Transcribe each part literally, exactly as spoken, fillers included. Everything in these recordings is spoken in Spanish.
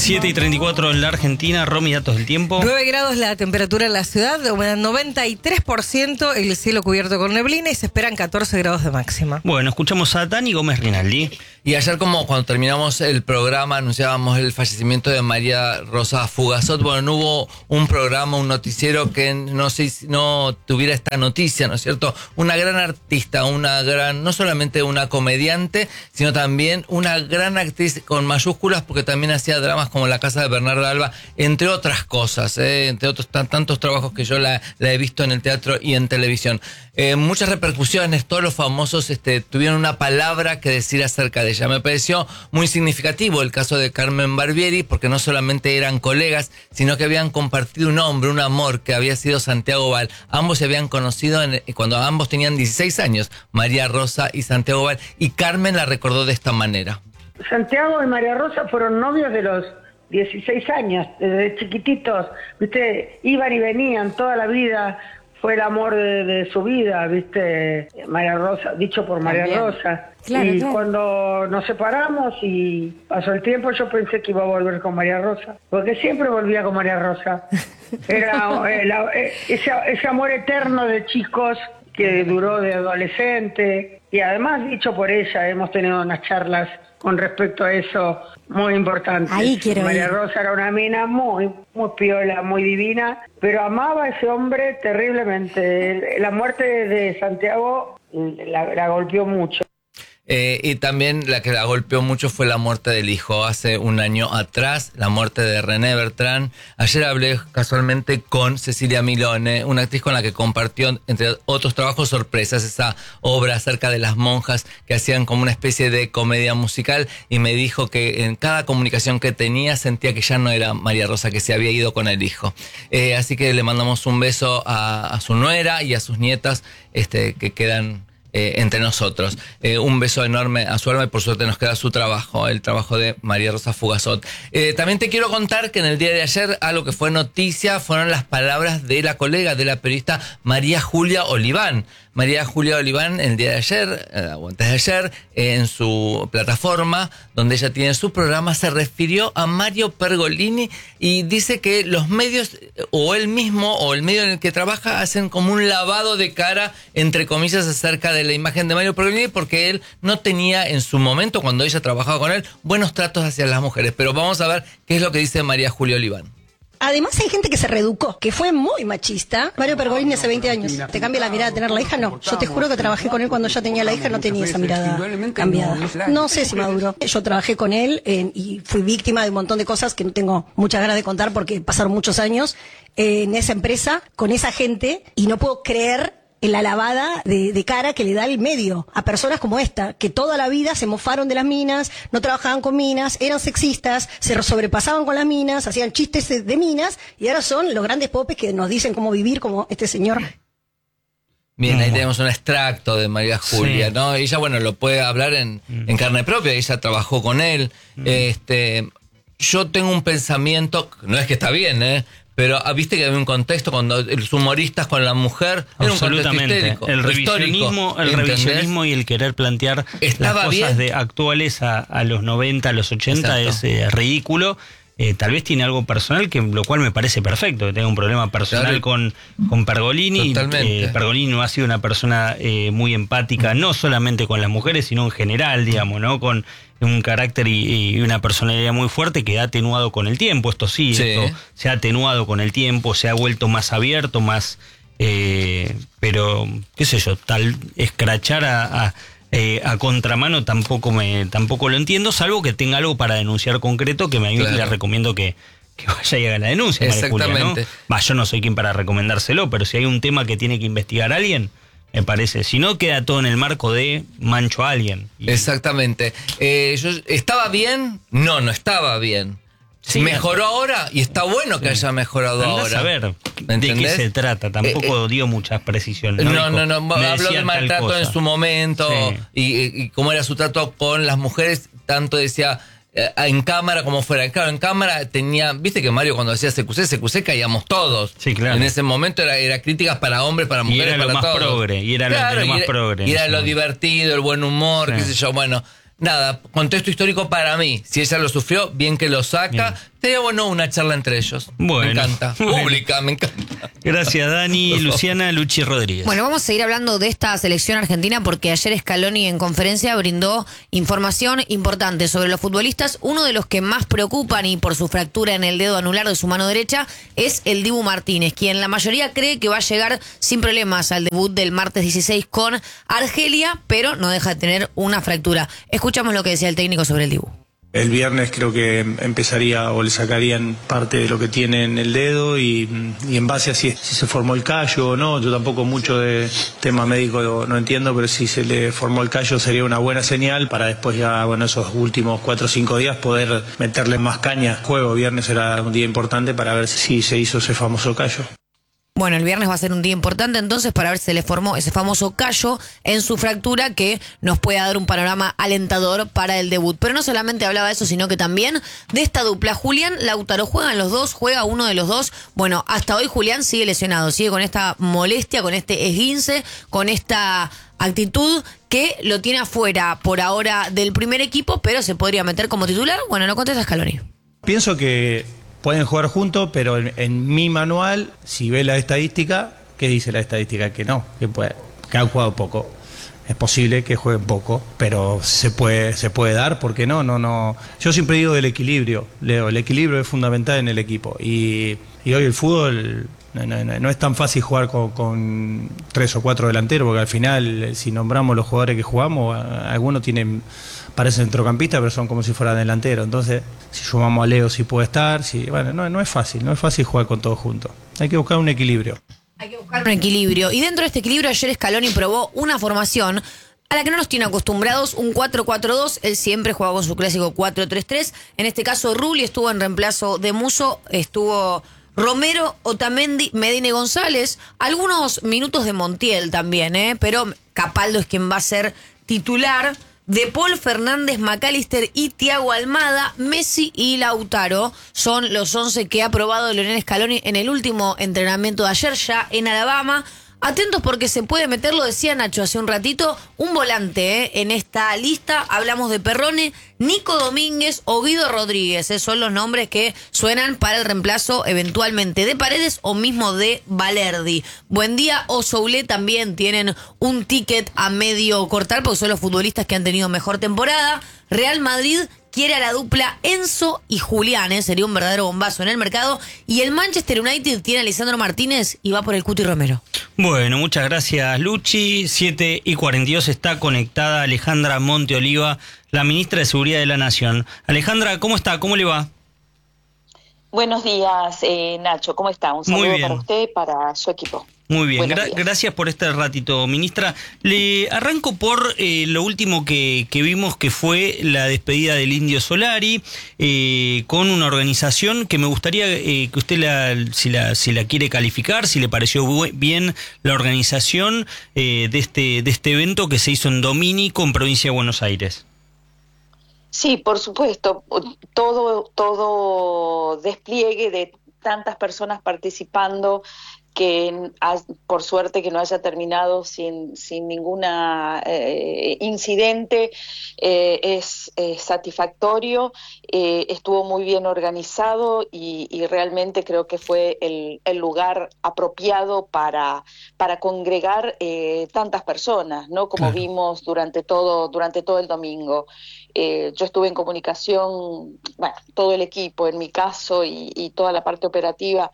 siete y treinta y cuatro en la Argentina. Romy, datos del tiempo. nueve grados la temperatura en la ciudad, humedad noventa y tres por ciento, el cielo cubierto con neblina y se esperan catorce grados de máxima. Bueno, escuchamos a Dani Gómez Rinaldi. Y ayer, como cuando terminamos el programa, anunciábamos el fallecimiento de María Rosa Fugazot. Bueno, no hubo un programa, un noticiero que no sé, no tuviera esta noticia, ¿no es cierto? Una gran artista, una gran, no solamente una comediante, sino también una gran actriz con mayúsculas, porque también hacía dramas como La Casa de Bernardo Alba, entre otras cosas, ¿eh? entre otros tan, tantos trabajos que yo la, la he visto en el teatro y en televisión. Eh, muchas repercusiones, todos los famosos este, tuvieron una palabra que decir acerca de ella. Me pareció muy significativo el caso de Carmen Barbieri, porque no solamente eran colegas, sino que habían compartido un hombre, un amor, que había sido Santiago Val. Ambos se habían conocido en, cuando ambos tenían dieciséis años, María Rosa y Santiago Val, y Carmen la recordó de esta manera. Santiago y María Rosa fueron novios de los dieciséis años, desde chiquititos, ¿viste? Iban y venían toda la vida. Fue el amor de, de su vida, ¿viste? María Rosa, dicho por María También. Rosa. Claro, y claro. Cuando nos separamos y pasó el tiempo, yo pensé que iba a volver con María Rosa, porque siempre volvía con María Rosa. Era eh, la, eh, ese, ese amor eterno de chicos que duró de adolescente, y además, dicho por ella, hemos tenido unas charlas con respecto a eso muy importante. Ahí quiero María ir. Rosa era una mina muy, muy piola, muy divina, pero amaba a ese hombre terriblemente. La muerte de Santiago la, la golpeó mucho. Eh, y también la que la golpeó mucho fue la muerte del hijo hace un año atrás, la muerte de René Bertrán. Ayer hablé casualmente con Cecilia Milone, una actriz con la que compartió, entre otros trabajos, Sorpresas, esa obra acerca de las monjas que hacían como una especie de comedia musical, y me dijo que en cada comunicación que tenía sentía que ya no era María Rosa, que se había ido con el hijo. Eh, así que le mandamos un beso a, a su nuera y a sus nietas este, que quedan Eh, entre nosotros. Eh, un beso enorme a su alma, y por suerte nos queda su trabajo, el trabajo de María Rosa Fugazot. Eh, también te quiero contar que en el día de ayer algo que fue noticia fueron las palabras de la colega, de la periodista María Julia Oliván. María Julia Oliván el día de ayer, eh, o antes de ayer, eh, en su plataforma donde ella tiene su programa, se refirió a Mario Pergolini y dice que los medios, o él mismo, o el medio en el que trabaja, hacen como un lavado de cara, entre comillas, acerca de la imagen de Mario Pergolini, porque él no tenía en su momento, cuando ella trabajaba con él, buenos tratos hacia las mujeres. Pero vamos a ver qué es lo que dice María Julia Oliván. Además hay gente que se reeducó, que fue muy machista. Mario Pergolini hace veinte años. ¿Te cambia la mirada de tener la hija? No. Yo te juro que trabajé con él cuando ya tenía la hija, no tenía esa mirada cambiada. No sé si maduró. Yo trabajé con él eh, y fui víctima de un montón de cosas que no tengo muchas ganas de contar porque pasaron muchos años eh, en esa empresa, con esa gente, y no puedo creer en la lavada de, de cara que le da el medio a personas como esta, que toda la vida se mofaron de las minas, no trabajaban con minas, eran sexistas, se sobrepasaban con las minas, hacían chistes de, de minas, y ahora son los grandes popes que nos dicen cómo vivir, como este señor. Bien, ahí tenemos un extracto de María Julia, sí. ¿no? Ella, bueno, lo puede hablar en, mm. en carne propia, ella trabajó con él. Mm. Este, yo tengo un pensamiento, no es que está bien, ¿eh? Pero viste que había un contexto cuando los humoristas con la mujer, absolutamente, era un contexto histórico, el revisionismo, histórico, el ¿entendés? revisionismo y el querer plantear Estaba las cosas bien. de actuales a, a los noventa, a los ochenta. Exacto. Es eh, ridículo. Eh, tal vez tiene algo personal, que lo cual me parece perfecto, que tenga un problema personal claro. con, con Pergolini. Eh, Pergolini no ha sido una persona eh, muy empática, no solamente con las mujeres, sino en general, digamos, ¿no? Con un carácter y, y una personalidad muy fuerte que ha atenuado con el tiempo. Esto sí, sí. Esto se ha atenuado con el tiempo, se ha vuelto más abierto, más... Eh, pero, qué sé yo, tal escrachar a... a Eh, a contramano tampoco me tampoco lo entiendo, salvo que tenga algo para denunciar concreto, que me claro. le recomiendo que, que vaya y haga la denuncia. Exactamente. María Julia, ¿no? Va, yo no soy quien para recomendárselo, pero si hay un tema que tiene que investigar a alguien, me parece. Si no, queda todo en el marco de mancho a alguien. Y... Exactamente. Eh, yo, ¿Estaba bien? No, no estaba bien. Sí, mejoró ahora y está bueno que sí. haya mejorado Andás ahora. A ver de qué se trata, tampoco eh, dio muchas precisiones. No, no, no, no, no habló del maltrato en su momento sí. y, y cómo era su trato con las mujeres, tanto decía eh, en cámara como fuera. Claro, en cámara tenía, viste que Mario cuando hacía C Q C, C Q C caíamos todos. Sí, claro. En ese momento era, era críticas para hombres, para mujeres, y era para lo más todos. Progre, y era claro, lo, lo más y era, progre. Y era lo divertido, el buen humor, sí. qué sé yo, bueno... Nada, contexto histórico para mí. Si ella lo sufrió, bien que lo saca. Bien. Sería bueno una charla entre ellos. Bueno. Me encanta. Bueno. Pública, me encanta. Gracias, Dani. Luciana Luchi Rodríguez. Bueno, vamos a seguir hablando de esta selección argentina porque ayer Scaloni en conferencia brindó información importante sobre los futbolistas. Uno de los que más preocupan y por su fractura en el dedo anular de su mano derecha es el Dibu Martínez, quien la mayoría cree que va a llegar sin problemas al debut del martes dieciséis con Argelia, pero no deja de tener una fractura. Escuchamos lo que decía el técnico sobre el Dibu. El viernes creo que empezaría o le sacarían parte de lo que tiene en el dedo y, y en base a si, si se formó el callo o no, yo tampoco mucho de tema médico no, no entiendo, pero si se le formó el callo sería una buena señal para después ya, bueno, esos últimos cuatro o cinco días poder meterle más caña. Juego, viernes era un día importante para ver si se hizo ese famoso callo. Bueno, el viernes va a ser un día importante entonces para ver si se le formó ese famoso callo en su fractura que nos puede dar un panorama alentador para el debut. Pero no solamente hablaba de eso, sino que también de esta dupla. Julián, Lautaro, ¿juegan los dos? ¿Juega uno de los dos? Bueno, hasta hoy Julián sigue lesionado, sigue con esta molestia, con este esguince, con esta actitud que lo tiene afuera por ahora del primer equipo, pero se podría meter como titular. Bueno, no contesta Scaloni. Pienso que pueden jugar juntos, pero en, en mi manual, si ve la estadística, ¿qué dice la estadística? Que no, que, puede, que han jugado poco. Es posible que jueguen poco, pero se puede se puede dar, ¿por qué no? No, no. Yo siempre digo del equilibrio, Leo, el equilibrio es fundamental en el equipo. Y, y hoy el fútbol no, no, no, no es tan fácil jugar con, con tres o cuatro delanteros, porque al final, si nombramos los jugadores que jugamos, algunos tienen... parecen centrocampistas, pero son como si fueran delanteros. Entonces, si sumamos a Leo, si puede estar, si, bueno, no, no es fácil, no es fácil jugar con todos juntos. Hay que buscar un equilibrio. Hay que buscar un equilibrio. Y dentro de este equilibrio, ayer Scaloni probó una formación a la que no nos tiene acostumbrados, un cuatro cuatro dos. Él siempre juega con su clásico cuatro tres tres. En este caso, Rulli estuvo en reemplazo de Musso, estuvo Romero, Otamendi, Medina y González. Algunos minutos de Montiel también, ¿eh? Pero Capaldo es quien va a ser titular. De Paul, Fernández, McAllister y Thiago Almada, Messi y Lautaro son los once que ha probado Lionel Scaloni en el último entrenamiento de ayer ya en Alabama. Atentos porque se puede meter, lo decía Nacho hace un ratito, un volante ¿eh? en esta lista. Hablamos de Perrone, Nico Domínguez o Guido Rodríguez. ¿eh? Son los nombres que suenan para el reemplazo eventualmente de Paredes o mismo de Valerdi. Buendía o Soulé también tienen un ticket a medio cortar porque son los futbolistas que han tenido mejor temporada. Real Madrid quiere a la dupla Enzo y Julián, ¿eh? sería un verdadero bombazo en el mercado. Y el Manchester United tiene a Lisandro Martínez y va por el Cuti Romero. Bueno, muchas gracias, Luchi. siete y cuarenta y dos está conectada Alejandra Monteoliva, la ministra de Seguridad de la Nación. Alejandra, ¿cómo está? ¿Cómo le va? Buenos días, eh, Nacho. ¿Cómo está? Un saludo para usted y para su equipo. Muy bien, Gra- gracias por este ratito, ministra. Le arranco por eh, lo último que, que vimos, que fue la despedida del Indio Solari, eh, con una organización que me gustaría eh, que usted, la, si, la, si la quiere calificar, si le pareció bu- bien la organización eh, de, este, de este evento que se hizo en Domínico, en provincia de Buenos Aires. Sí, por supuesto. Todo, todo despliegue de tantas personas participando, que por suerte que no haya terminado sin, sin ninguna eh, incidente, eh, es eh, satisfactorio, eh, estuvo muy bien organizado y, y realmente creo que fue el, el lugar apropiado para, para congregar eh, tantas personas, ¿no? Como claro. vimos durante todo, durante todo el domingo. Eh, yo estuve en comunicación, bueno, todo el equipo en mi caso y, y toda la parte operativa,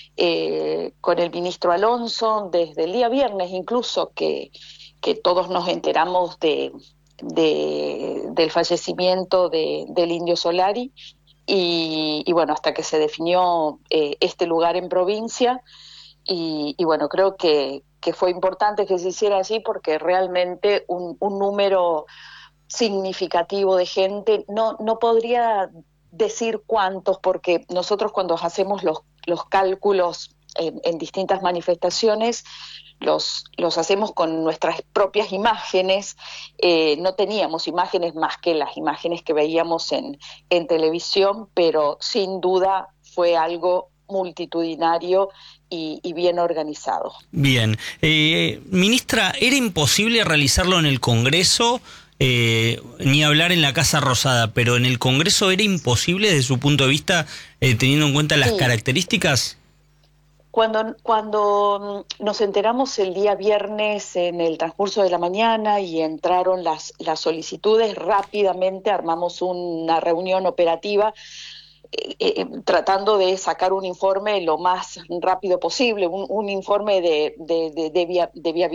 Eh, con el ministro Alonso, desde el día viernes incluso, que, que todos nos enteramos de, de, del fallecimiento de, del Indio Solari, y, y bueno, hasta que se definió eh, este lugar en provincia, y, y bueno, creo que, que fue importante que se hiciera así, porque realmente un, un número significativo de gente, no, no podría decir cuántos, porque nosotros cuando hacemos los los cálculos en, en distintas manifestaciones, los, los hacemos con nuestras propias imágenes, eh, no teníamos imágenes más que las imágenes que veíamos en, en televisión, pero sin duda fue algo multitudinario y, y bien organizado. Bien. Eh, ministra, ¿era imposible realizarlo en el Congreso? eh, ni hablar en la Casa Rosada, pero en el Congreso era imposible desde su punto de vista, eh, teniendo en cuenta las Sí. características. Cuando, cuando nos enteramos el día viernes en el transcurso de la mañana y entraron las, las solicitudes, rápidamente armamos una reunión operativa eh, eh, tratando de sacar un informe lo más rápido posible, un, un informe de, de, de, de, via, de viabilidad.